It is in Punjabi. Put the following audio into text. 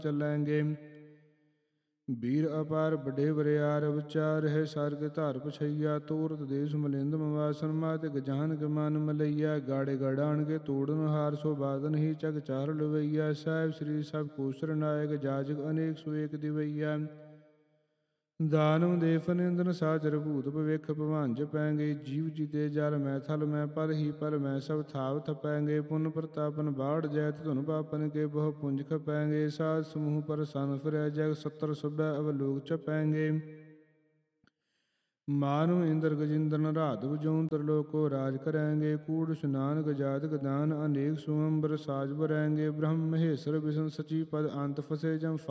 ਚੱਲੈਂਗੇ। ਵੀਰ ਅਪਾਰ ਵੱਡੇ ਵਰਿਆਰ ਵਿਚਾਰ ਹੈ ਸਰਗ ਧਾਰ ਪਛਈਆ ਤੂਰਤ ਦੇਸ ਮਲਿੰਦ ਮਵਾਸਨ ਮਾਤ ਗਜਾਨ ਗਮਾਨ ਮਲਈਆ ਗਾੜੇ ਗੜਾਣਗੇ ਤੋੜਨ ਹਾਰ ਸੋ ਬਾਦਨ ਹੀ ਚਗ ਚਾਰ ਲਵਈਆ ਸਾਹਿਬ ਸ੍ਰੀ ਸਭ ਕੋਸਰ ਨਾਇਕ ਜਾਜਕ ਅਨੇਕ ਸੁਏਕ ਦਿਵਈਆ ਦਾਨਵ ਦੇ ਫਨਿੰਦਨ ਸਾਜਰ ਭੂਤ ਭਵਿਖ ਭਵੰਜ ਪੈਂਗੇ ਜੀਵ ਜੀਤੇ ਜਲ ਮੈਂ ਥਲ ਮੈਂ ਪਰ ਹੀ ਪਰ ਮੈਂ ਸਭ ਥਾਵ ਥਪੈਂਗੇ ਪੁਨ ਪ੍ਰਤਾਪਨ ਬਾੜ ਜੈਤ ਧੁਨ ਪਾਪਨ ਕੇ ਬਹੁ ਪੁੰਜ ਖਪੈਂਗੇ ਸਾਧ ਸਮੂਹ ਪਰ ਸਨ ਫਿਰੈ ਜਗ ਸੱਤਰ ਸਭੈ ਅਵਲੋਕ ਚਪੈਂਗੇ ਮਾਨਵ ਇੰਦਰ ਗਜਿੰਦਰਨ ਰਾਧਵ ਜੋਨ ਤਰਲੋਕੋ ਰਾਜ ਕਰੈਂਗੇ ਕੂੜ ਸੁਨਾਨ ਗਜਾਤ ਗਦਾਨ ਅਨੇਕ ਸੁਅੰਬਰ ਸਾਜ ਬਰੈਂਗੇ ਬ੍ਰਹਮ ਮਹੇਸ਼ਰ ਵਿਸ਼ਨ ਸਚੀ ਪਦ ਅੰਤ ਫਸੇ ਜਮ